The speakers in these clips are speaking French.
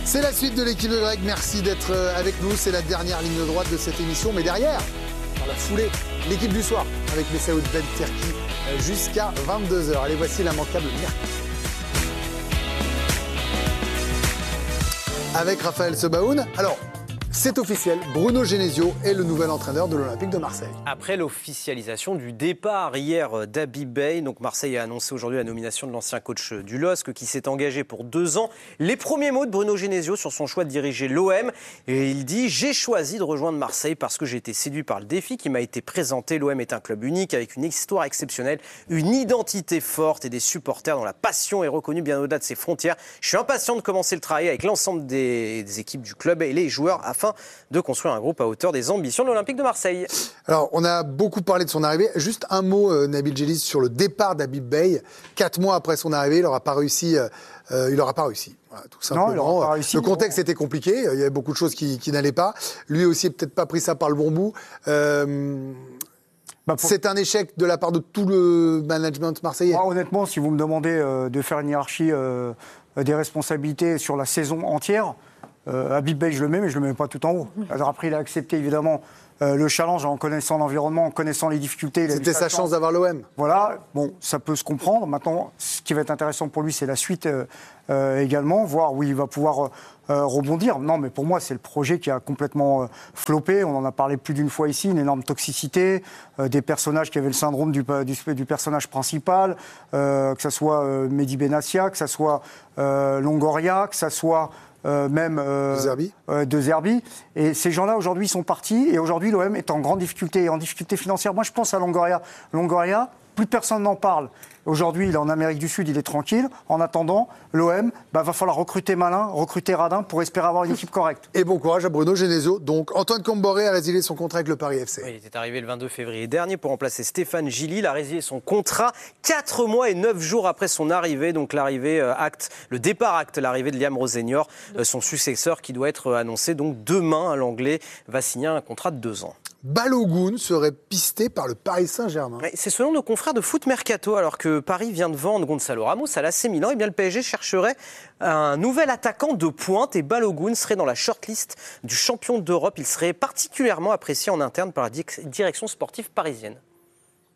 C'est la suite de l'équipe de Greg. Merci d'être avec nous. C'est la dernière ligne droite de cette émission. Mais derrière, dans la foulée, l'équipe du soir avec Messaoud Ben Terki jusqu'à 22h. Allez, voici l'immanquable mercredi. Avec Raphaël Sebaoun. Alors, c'est officiel, Bruno Genesio est le nouvel entraîneur de l'Olympique de Marseille. Après l'officialisation du départ hier d'Habib Beye, donc Marseille a annoncé aujourd'hui la nomination de l'ancien coach du LOSC qui s'est engagé pour 2 ans. Les premiers mots de Bruno Genesio sur son choix de diriger l'OM. Et il dit « J'ai choisi de rejoindre Marseille parce que j'ai été séduit par le défi qui m'a été présenté. L'OM est un club unique avec une histoire exceptionnelle, une identité forte et des supporters dont la passion est reconnue bien au-delà de ses frontières. Je suis impatient de commencer le travail avec l'ensemble des équipes du club et les joueurs afin de construire un groupe à hauteur des ambitions de l'Olympique de Marseille. » Alors, on a beaucoup parlé de son arrivée. Juste un mot, Nabil Djellit, sur le départ d'Habib Beye. 4 mois après son arrivée, il n'aura pas réussi. Voilà, tout simplement. Non, il n'aura pas réussi. Le contexte était compliqué. Il y avait beaucoup de choses qui n'allaient pas. Lui aussi n'a peut-être pas pris ça par le bon bout. C'est un échec de la part de tout le management marseillais. Moi, honnêtement, si vous me demandez de faire une hiérarchie des responsabilités sur la saison entière, Habib Beye, je le mets, mais je ne le mets pas tout en haut. Alors après, il a accepté évidemment le challenge en connaissant l'environnement, en connaissant les difficultés. C'était sa chance d'avoir l'OM. Voilà, bon, ça peut se comprendre. Maintenant, ce qui va être intéressant pour lui, c'est la suite également, voir où il va pouvoir rebondir. Non, mais pour moi, c'est le projet qui a complètement floppé. On en a parlé plus d'une fois ici, une énorme toxicité, des personnages qui avaient le syndrome du personnage principal, que ce soit Mehdi Benassia, que ce soit Longoria, que ce soit... De Zerbi. Et ces gens-là, aujourd'hui, sont partis. Et aujourd'hui, l'OM est en grande difficulté, en difficulté financière. Moi, je pense à Longoria. Longoria, plus personne n'en parle. Aujourd'hui, il est en Amérique du Sud, il est tranquille. En attendant, l'OM, va falloir recruter malin, recruter radin pour espérer avoir une équipe correcte. Et bon courage à Bruno Genesio. Donc, Antoine Comboré a résilié son contrat avec le Paris FC. Oui, il était arrivé le 22 février dernier pour remplacer Stéphane Gilly. Il a résilié son contrat 4 mois et 9 jours après son arrivée. Donc, le départ acte l'arrivée de Liam Rosenior, son successeur qui doit être annoncé donc demain. L'Anglais va signer un contrat de 2 ans. Balogun serait pisté par le Paris Saint-Germain. C'est selon nos confrères de Foot Mercato, alors que Paris vient de vendre Gonzalo Ramos à l'AC Milan, et bien le PSG chercherait un nouvel attaquant de pointe et Balogun serait dans la shortlist du champion d'Europe. Il serait particulièrement apprécié en interne par la direction sportive parisienne. Alors ?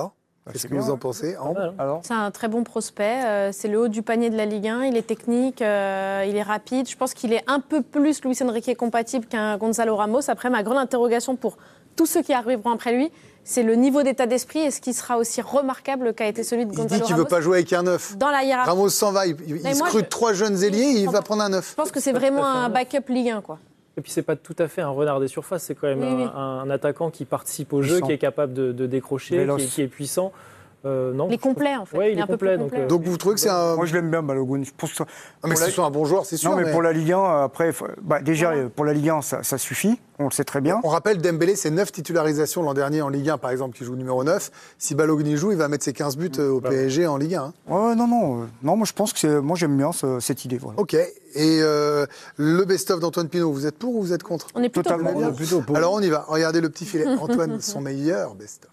Qu'est-ce que vous en pensez, Ambre ? C'est un très bon prospect. C'est le haut du panier de la Ligue 1. Il est technique, il est rapide. Je pense qu'il est un peu plus Luis Enrique compatible qu'un Gonzalo Ramos. Après, ma grande interrogation pour tous ceux qui arriveront après lui, c'est le niveau d'état d'esprit. Est-ce qu'il sera aussi remarquable qu'a été celui de Gonzalo Ramos ? Il dit qu'il ne veut pas jouer avec un neuf. Dans la hiérarchie. Ramos s'en va. Il scrute 3 jeunes ailiers et il va prendre un neuf. Je pense que c'est vraiment un backup Ligue 1, quoi. Et puis c'est pas tout à fait un renard des surfaces, c'est quand même un attaquant qui participe au jeu, qui est capable de décrocher, qui est puissant. Non. Il est complet en fait. Ouais, il est complet. Donc vous trouvez que c'est un... Moi je l'aime bien Balogun. Mais ce soit un bon joueur, c'est sûr. Non mais pour la Ligue 1, après, pour la Ligue 1, ça suffit. On le sait très bien. On rappelle, Dembélé, c'est 9 titularisations l'an dernier en Ligue 1, par exemple, qui joue numéro 9. Si Balogun y joue, il va mettre ses 15 buts au PSG en Ligue 1. Non, moi je pense que moi j'aime bien cette idée. Voilà. Ok. Et le best-of d'Antoine Pinault, vous êtes pour ou vous êtes contre ? On est plutôt pour. Alors on y va. Regardez le petit filet. Antoine, son meilleur best-of.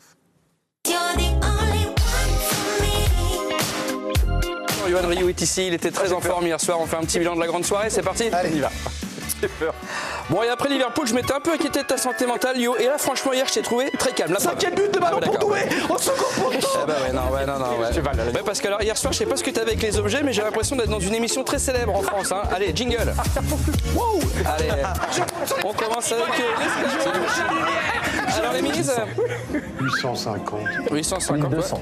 Yoann Ryu est ici, il était très en forme hier soir. On fait un petit bilan de la grande soirée, c'est parti ? Allez, on y va. J'ai peur. Bon, et après Liverpool, je m'étais un peu inquiété de ta santé mentale, Yo. Et là, franchement, hier, je t'ai trouvé très calme. 5e but de ballon pour Doué au second poteau. Ouais, parce que alors, hier soir, je sais pas ce que t'as avec les objets, mais j'ai l'impression d'être dans une émission très célèbre en France. Hein. Allez, jingle. Wow. Allez, on commence avec alors les mises 850. 1200.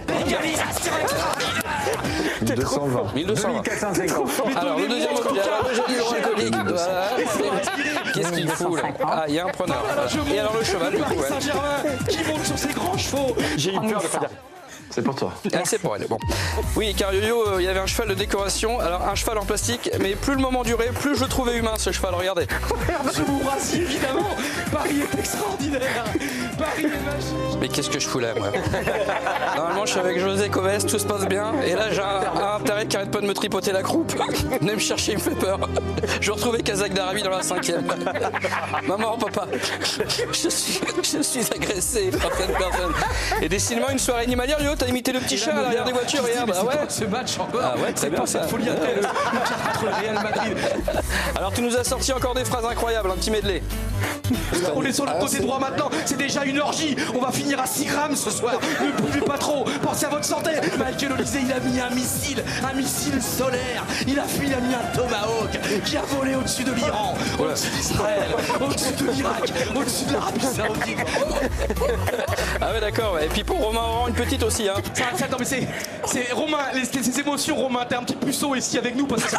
1220. 2450. Alors le deuxième objet, le joli hydroalcoolique. Voilà. Qu'est-ce qu'il fout là ? Ah, il y a un preneur. Et alors le cheval, du coup. Saint-Germain qui monte sur ses grands chevaux. J'ai eu peur de pas dire. C'est pour toi. Ah, c'est pour elle, bon. Oui, car Yo-Yo, il y avait un cheval de décoration, alors un cheval en plastique, mais plus le moment durait, plus je le trouvais humain, ce cheval, regardez. Je vous rassure, évidemment. Paris est extraordinaire. Paris est magique. Mais qu'est-ce que je fous là, moi ? Normalement, je suis avec José Coves, tout se passe bien, et là, j'ai un taré qui arrête pas de me tripoter la croupe. Venez me chercher, il me fait peur. Je retrouvais Kazakh Darabi dans la 5e. Maman, papa, je suis agressé par cette personne. Et décidément, une soirée animalière, Yo, t'as imité le petit chat à l'arrière des voitures, regarde. Ah ouais. Ce match encore. Ah ouais, très bien cette ça. folie après le contre le Real Madrid. Alors tu nous as sorti encore des phrases incroyables, un petit medley. On est sur le côté droit maintenant, c'est déjà une orgie. On va finir à 6 grammes ce soir. Ne buvez pas trop, pensez à votre santé. Michael Olise, il a mis un missile solaire. Il a mis un Tomahawk qui a volé au-dessus de l'Iran, au-dessus d'Israël, au-dessus de l'Irak, au-dessus de l'Arabie Saoudite. Ah ouais d'accord, et puis pour Romain Oran, une petite aussi hein. Non mais c'est Romain, ces émotions Romain, t'es un petit puceau ici avec nous parce que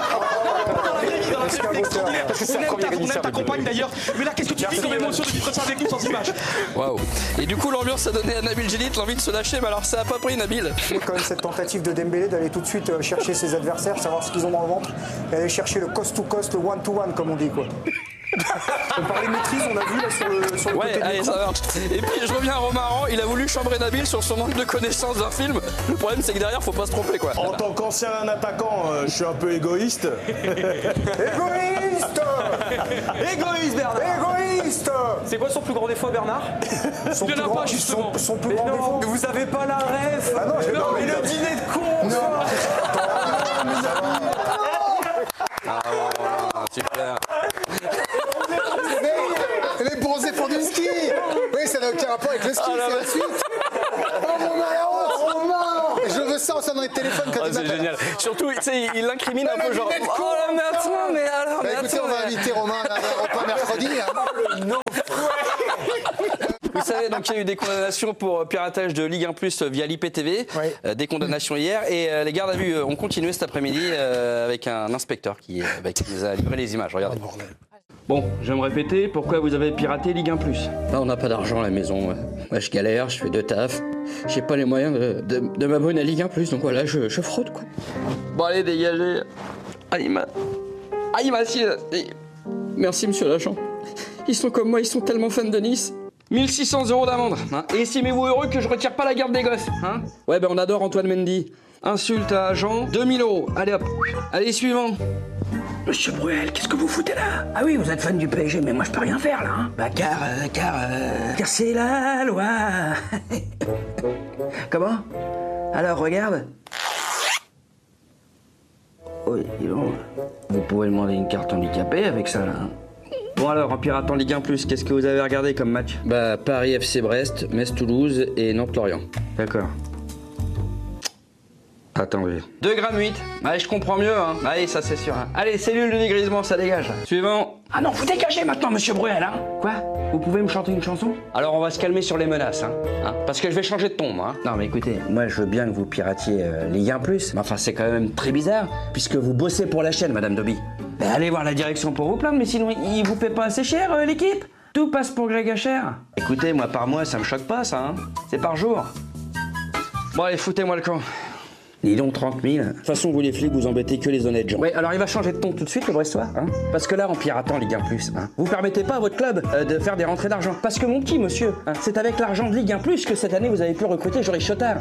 on aime ta compagne d'ailleurs. Mais là qu'est-ce que tu vis comme émotion de vivre ça avec nous sans image? Waouh. Et du coup l'ambiance a donné à Nabil Djellit l'envie de se lâcher, mais alors ça a pas pris Nabil. C'est quand même cette tentative de Dembélé d'aller tout de suite chercher ses adversaires, savoir ce qu'ils ont dans le ventre, et aller chercher le cost-to-cost, le one-to-one comme on dit quoi. On parlait maîtrise, on a vu là sur le ouais, côté allez, du ça marche. Et puis je reviens à Romain Aran, il a voulu chambrer Nabil sur son manque de connaissance d'un film. Le problème c'est que derrière faut pas se tromper quoi. En tant qu'ancien attaquant, je suis un peu égoïste. Égoïste Égoïste, Bernard. Égoïste. C'est quoi son plus grand défaut, Bernard? Son Il y en a plus pas, grand- justement. son plus grand défaut. Vous avez pas la ref. Ah non, j'ai pas mais le dîner de con. Ah, super. Les bronzés font du ski. Oui, ça n'a aucun rapport avec le ski, c'est la suite. Oh mon Romain, je veux ça, on sonne dans les téléphones quand Ah, ils c'est m'appellent. génial. Surtout, tu sais, il l'incrimine un peu genre. dîner de con. Oh là, mais attends, mais alors. Bah, mais écoutez, attends, on va mais- inviter Romain à un repas mercredi. Hein. Vous savez, donc il y a eu des condamnations pour piratage de Ligue 1 Plus via l'IPTV, des condamnations hier, et les gardes à vue ont continué cet après-midi avec un inspecteur qui nous a livré les images. Regardez. Bon, je vais me répéter, pourquoi vous avez piraté Ligue 1 Plus? Bah, on n'a pas d'argent à la maison. Moi, je galère, je fais deux tafs. J'ai pas les moyens de m'abonner à Ligue 1 Plus, donc voilà, je fraude quoi. Bon, allez, dégagez. Ah, il m'a assis. Merci, monsieur l'agent. Ils sont comme moi, ils sont tellement fans de Nice. 1600 € d'amende. Hein. Et estimez-vous heureux que je retire pas la garde des gosses. Hein. Ouais, ben on adore Antoine Mendy. Insulte à agent, 2000 €. Allez hop. Allez, suivant. Monsieur Bruel, qu'est-ce que vous foutez là? Ah oui, vous êtes fan du PSG, mais moi je peux rien faire là. Hein. Bah car c'est la loi. Comment? Alors regarde. Oui, dis donc. Vous pouvez demander une carte handicapée avec ça là. Hein. Bon alors, en piratant Ligue 1 Plus, qu'est-ce que vous avez regardé comme match? Bah, Paris FC Brest, Metz Toulouse et Nantes Lorient. D'accord. Attendez. 2,8 grammes. Allez, je comprends mieux, hein. Allez, ça c'est sûr. Hein. Allez, cellule de dégrisement, ça dégage. Suivant. Ah non, vous dégagez maintenant, monsieur Bruel, hein. Quoi? Vous pouvez me chanter une chanson? Alors, on va se calmer sur les menaces, hein. Parce que je vais changer de ton, moi. Hein. Non mais écoutez, moi je veux bien que vous piratiez Ligue 1 Plus, mais enfin c'est quand même très bizarre, puisque vous bossez pour la chaîne, Madame Dobby. Ben, allez voir la direction pour vous plaindre, mais sinon il vous paie pas assez cher, l'équipe. Tout passe pour Greg Hacher. Écoutez, moi par mois ça me choque pas ça, hein. C'est par jour. Bon, allez, foutez-moi le camp. Dis donc 30 000. De toute façon, vous les flics, vous embêtez que les honnêtes gens. Ouais, alors il va changer de ton tout de suite, le Brestois, hein. Parce que là, en piratant Ligue 1 Plus, hein, vous permettez pas à votre club de faire des rentrées d'argent. Parce que mon petit monsieur, hein, c'est avec l'argent de Ligue 1 Plus que cette année vous avez pu recruter Joris Chotard.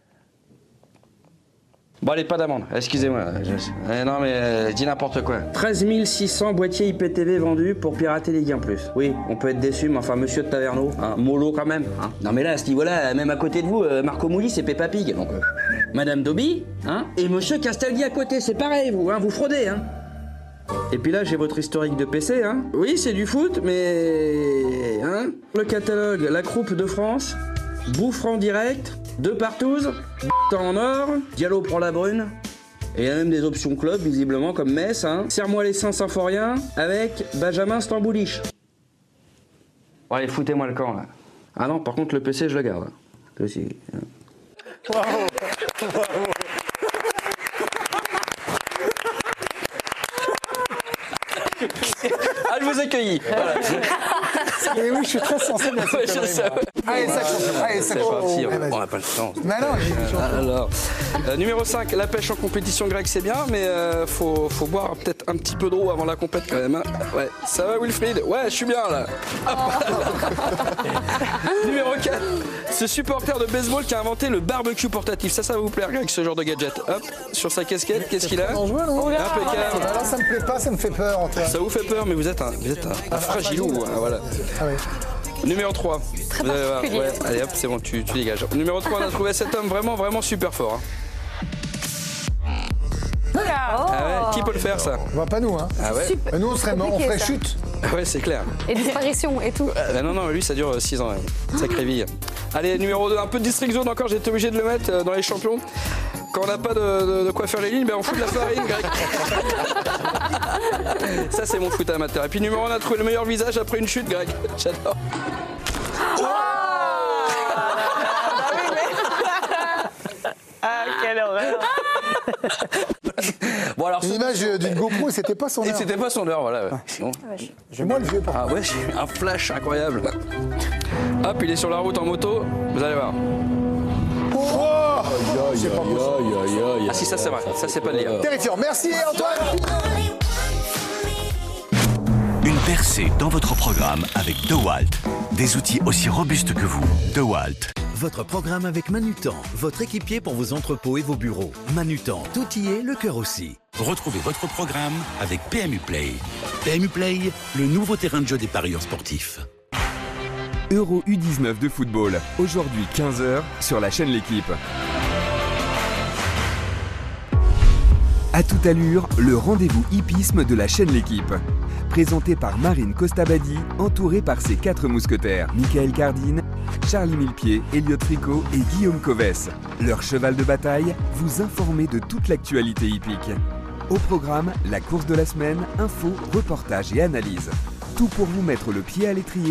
Bon, allez, pas d'amende. Excusez-moi. Non, mais dis n'importe quoi. 13 600 boîtiers IPTV vendus pour pirater Ligue 1 Plus. Oui, on peut être déçu, mais enfin, monsieur de Taverneau, hein, mollo quand même. Hein. Non, mais là, à ce niveau-là, même à côté de vous, Marco Mouli, c'est Peppa Pig. Donc, Madame Dobby, hein, et monsieur Castaldi à côté, c'est pareil, vous, hein, vous fraudez, hein. Et puis là, j'ai votre historique de PC, hein. Oui, c'est du foot, mais. Hein. Le catalogue, la Croupe de France, Bouffran direct, deux partouzes, en or, Diallo prend la brune. Et il y a même des options club, visiblement, comme Metz, hein. Serre-moi les seins symphoriens avec Benjamin Stambouliche. Bon, allez, foutez-moi le camp, là. Ah non, par contre, le PC, je le garde. Hein. Aussi. Hein. Bravo. Bravo. Ah, je vous accueillis. Voilà. Et oui, je suis très sensible à cette connerie, moi. Allez, ça compte. Allez, ça C'est compte. parti, Vas-y. on n'a pas le temps. Mais non, Alors, numéro 5, la pêche en compétition grecque, c'est bien, mais faut boire peut-être un petit peu d'eau avant la compète quand même. Hein. Ouais, ça va Wilfried? Ouais, je suis bien là. Numéro 4, ce supporter de baseball qui a inventé le barbecue portatif. Ça va vous plaire, Greg, ce genre de gadget. Hop, sur sa casquette, qu'est-ce qu'il a? dangereux, non? Impeccable. Alors, ça me plaît pas, ça me fait peur, Antoine. Ça vous fait peur, mais vous êtes un fragilou, hein, voilà. Ah oui. Numéro 3. Très particulier. Ouais, allez hop, c'est bon, tu dégages. Numéro 3, on a trouvé cet homme vraiment, vraiment super fort. Ah ouais, qui peut le faire ça? On voit pas nous, hein. Ah ouais. Nous, on serait mort, on ferait chute. Ah ouais, c'est clair. Et disparition et tout. Non, lui, ça dure 6 ans. Sacrée vie. Allez, numéro 2, un peu de district zone encore, j'ai été obligé de le mettre dans les champions. Quand on n'a pas de quoi faire les lignes, on fout de la farine, Greg. Ça, c'est mon foot amateur. Et puis, numéro 1, on a trouvé le meilleur visage après une chute, Greg. J'adore. Ah, quelle horreur. Bon, alors, une image d'une GoPro, c'était pas son heure. Et c'était pas son heure, voilà. Sinon... J'ai moi le vieux pour. Ah ouais, j'ai eu un flash incroyable. Hop, il est sur la route en moto, vous allez voir. Ah si, ça c'est vrai, ça c'est pas de lire. Terrifiant, merci Antoine. Une percée dans votre programme avec DeWalt. Des outils aussi robustes que vous. DeWalt. Votre programme avec Manutan, votre équipier pour vos entrepôts et vos bureaux. Manutan, tout y est, le cœur aussi. Retrouvez votre programme avec PMU Play. PMU Play, le nouveau terrain de jeu des parieurs sportifs. Euro U19 de football, aujourd'hui 15h sur la chaîne L'Équipe. À toute allure, le rendez-vous hippisme de la chaîne L'Équipe. Présenté par Marine Costabadi, entourée par ses 4 mousquetaires, Michael Cardine, Charlie Millepied, Elliot Tricot et Guillaume Coves. Leur cheval de bataille, vous informer de toute l'actualité hippique. Au programme, la course de la semaine, infos, reportages et analyses. Tout pour vous mettre le pied à l'étrier